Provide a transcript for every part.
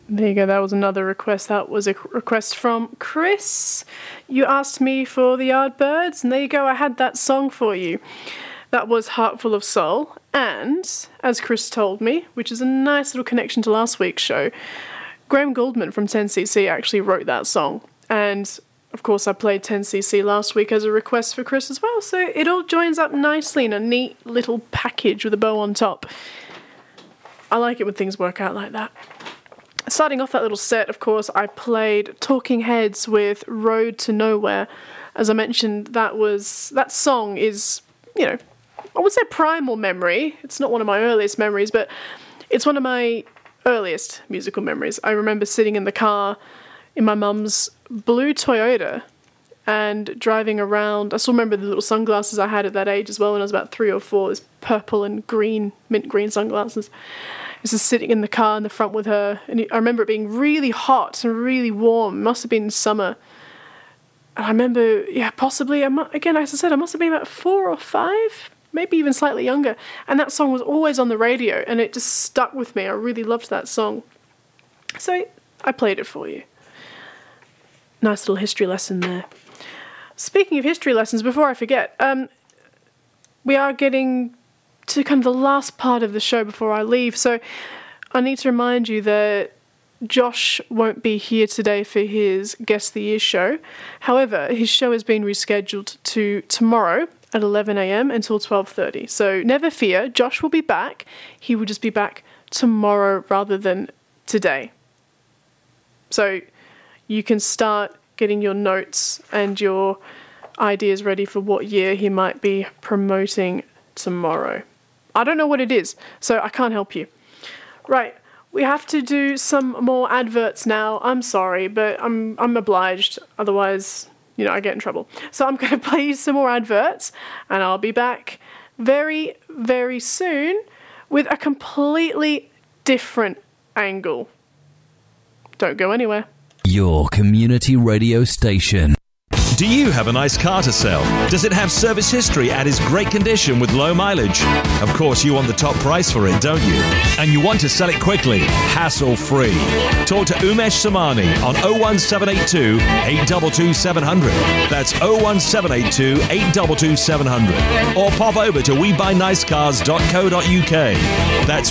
There you go. That was another request. That was a request from Chris. You asked me for the Yardbirds, and there you go. I had that song for you. That was Heartful of Soul. And, as Chris told me, which is a nice little connection to last week's show, Graham Gouldman from 10cc actually wrote that song. And, of course, I played 10cc last week as a request for Chris as well. So it all joins up nicely in a neat little package with a bow on top. I like it when things work out like that. Starting off that little set, of course, I played Talking Heads with Road to Nowhere. As I mentioned, that song is, I would say primal memory. It's not one of my earliest memories, but it's one of my earliest musical memories. I remember sitting in the car in my mum's blue Toyota and driving around. I still remember the little sunglasses I had at that age as well when I was about 3 or 4, this purple and green, mint green sunglasses. I was just sitting in the car in the front with her, and I remember it being really hot and really warm. It must have been summer. And I remember, possibly, again, as I said, I must have been about 4 or 5, maybe even slightly younger. And that song was always on the radio, and it just stuck with me. I really loved that song. So I played it for you. Nice little history lesson there. Speaking of history lessons, before I forget, we are getting to kind of the last part of the show before I leave, so I need to remind you that Josh won't be here today for his Guess the Year show. However, his show has been rescheduled to tomorrow at 11 a.m. until 12:30. So never fear, Josh will be back. He will just be back tomorrow rather than today. So you can start getting your notes and your ideas ready for what year he might be promoting tomorrow. I don't know what it is, so I can't help you. Right, we have to do some more adverts now. I'm sorry, but I'm obliged. Otherwise, I get in trouble. So I'm going to play you some more adverts, and I'll be back very, very soon with a completely different angle. Don't go anywhere. Your community radio station. Do you have a nice car to sell? Does it have service history and is great condition with low mileage? Of course, you want the top price for it, don't you? And you want to sell it quickly, hassle-free. Talk to Umesh Samani on 01782 822 700. That's 01782 822 700. Or pop over to webuynicecars.co.uk. That's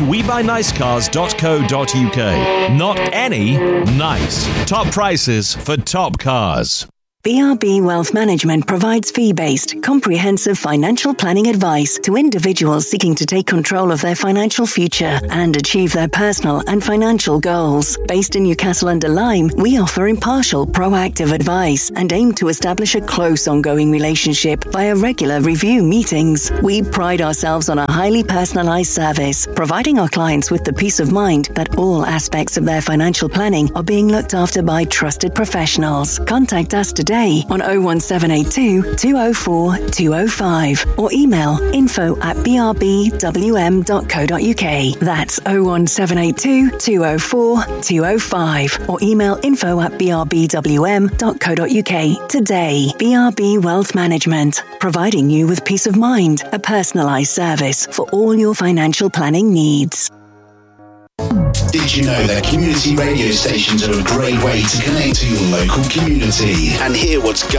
webuynicecars.co.uk. Not any, nice. Top prices for top cars. BRB Wealth Management provides fee-based, comprehensive financial planning advice to individuals seeking to take control of their financial future and achieve their personal and financial goals. Based in Newcastle under Lyme, we offer impartial, proactive advice and aim to establish a close, ongoing relationship via regular review meetings. We pride ourselves on a highly personalised service, providing our clients with the peace of mind that all aspects of their financial planning are being looked after by trusted professionals. Contact us today on 01782 204 205 or email info@brbwm.co.uk. That's 01782 204 205 or email info@brbwm.co.uk today. BRB Wealth Management, providing you with peace of mind, a personalised service for all your financial planning needs. Did you know that community radio stations are a great way to connect to your local community and hear what's going on?